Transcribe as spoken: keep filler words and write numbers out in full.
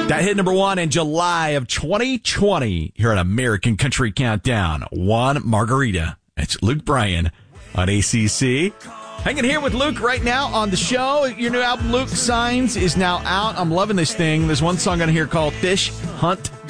That hit number one in July of twenty twenty here on American Country Countdown. One Margarita. It's Luke Bryan on A C C. Hanging here with Luke right now on the show. Your new album, Luke Signs, is now out. I'm loving this thing. There's one song on here called Fish Hunt